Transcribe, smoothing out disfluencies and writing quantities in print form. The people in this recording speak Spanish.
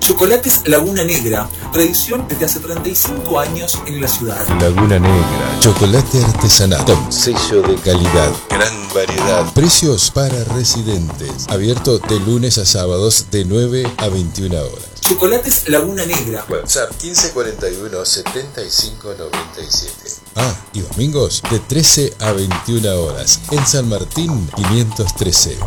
Chocolates Laguna Negra, tradición desde hace 35 años en la ciudad. Laguna Negra, chocolate artesanal, con sello de calidad, gran variedad, precios para residentes, abierto de lunes a sábados de 9 a 21 horas. Chocolates Laguna Negra. WhatsApp 1541 7597. Y domingos de 13 a 21 horas en San Martín 513.